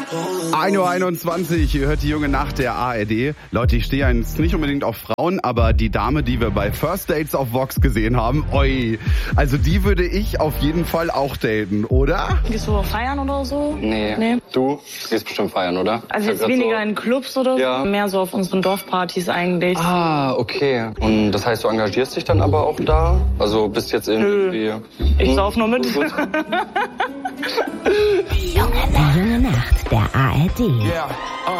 1:21 Uhr, ihr hört die junge Nacht der ARD. Leute, ich stehe jetzt nicht unbedingt auf Frauen, aber die Dame, die wir bei First Dates auf Vox gesehen haben, oi, also die würde ich auf jeden Fall auch daten, oder? Gehst du auch feiern oder so? Nee. Du gehst bestimmt feiern, oder? Also jetzt weniger so in Clubs oder so, ja. Mehr so auf unseren Dorfpartys eigentlich. Ah, okay. Und das heißt, du engagierst dich dann aber auch da? Also bist jetzt irgendwie... Ich sauf nur mit. Die junge Nacht der ARD. Yeah.